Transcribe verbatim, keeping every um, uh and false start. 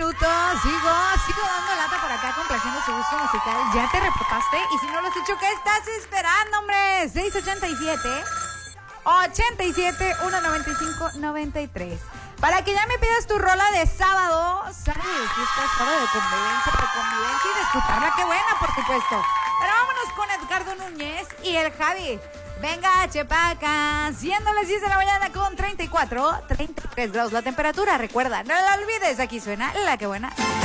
minutos. Sigo, sigo dando lata por acá, complaciendo su gusto musical. ¿Ya te reportaste? Y si no lo has hecho, ¿qué estás esperando, hombre? seis ochenta y siete, ochenta y siete, ciento noventa y cinco, noventa y tres. Para que ya me pidas tu rola de sábado. ¿Sabes? Fiesta, sábado de convivencia, de convivencia y de escucharla. ¡Qué buena, por supuesto! Pero vámonos con Edgardo Núñez y el Javi. Venga, chepaca, siendo las diez de la mañana con treinta y cuatro, treinta y tres grados la temperatura. Recuerda, no la olvides, aquí suena La Que Buena.